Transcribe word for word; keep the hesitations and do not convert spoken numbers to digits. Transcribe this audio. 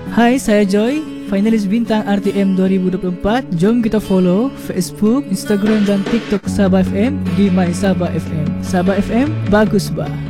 Hai, saya Joy, finalis Bintang R T M dua ribu dua puluh empat. Jom kita follow Facebook, Instagram dan TikTok Sabah F M di My Sabah F M. Sabah F M, bagus bah.